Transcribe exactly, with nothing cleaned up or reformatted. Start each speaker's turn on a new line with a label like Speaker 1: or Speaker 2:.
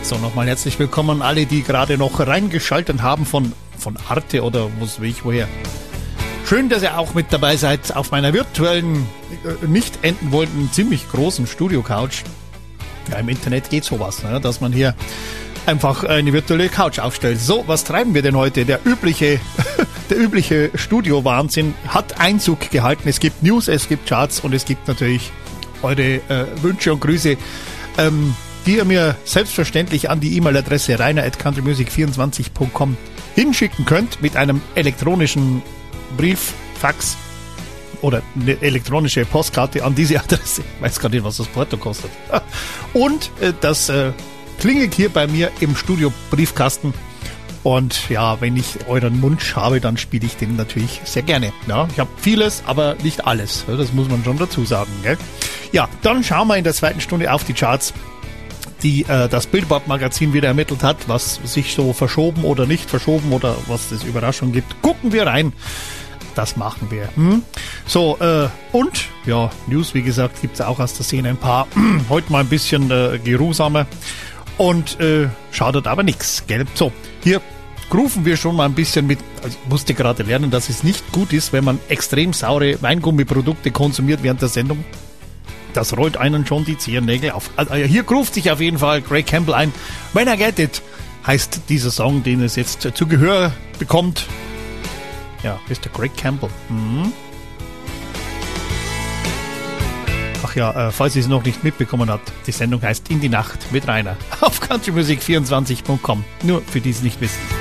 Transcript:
Speaker 1: So, nochmal herzlich willkommen an alle, die gerade noch reingeschaltet haben von, von Arte oder was weiß ich woher. Schön, dass ihr auch mit dabei seid auf meiner virtuellen, äh, nicht enden wollten, ziemlich großen Studio-Couch. Ja, im Internet geht sowas, ne? Dass man hier einfach eine virtuelle Couch aufstellt. So, was treiben wir denn heute? Der übliche, der übliche Studio-Wahnsinn hat Einzug gehalten. Es gibt News, es gibt Charts und es gibt natürlich eure äh, Wünsche und Grüße, ähm, die ihr mir selbstverständlich an die E-Mail-Adresse rainer at countrymusic vierundzwanzig punkt com hinschicken könnt mit einem elektronischen Brief, Fax oder eine elektronische Postkarte an diese Adresse. Ich weiß gar nicht, was das Porto kostet. Und äh, das äh, klingelt hier bei mir im Studio-Briefkasten. Und ja, wenn ich euren Wunsch habe, dann spiele ich den natürlich sehr gerne. Ja, ich habe vieles, aber nicht alles. Das muss man schon dazu sagen, gell? Ja, dann schauen wir in der zweiten Stunde auf die Charts, die äh, das Billboard-Magazin wieder ermittelt hat, was sich so verschoben oder nicht verschoben oder was es Überraschungen gibt. Gucken wir rein. Das machen wir. Hm? So, äh, und, ja, News, wie gesagt, gibt es auch aus der Szene ein paar. Heute mal ein bisschen äh, geruhsamer. Und äh, schadet aber nichts, gell? So, hier rufen wir schon mal ein bisschen mit. Also musste gerade lernen, dass es nicht gut ist, wenn man extrem saure Weingummiprodukte konsumiert während der Sendung. Das rollt einen schon die Zehennägel auf. Also hier ruft sich auf jeden Fall Greg Campbell ein. When I Get It heißt dieser Song, den es jetzt zu Gehör bekommt. Ja, ist der Greg Campbell. Mhm. Ach ja, äh, falls ihr es noch nicht mitbekommen habt, die Sendung heißt In die Nacht mit Rainer auf countrymusic vierundzwanzig punkt com. Nur für die es nicht wissen.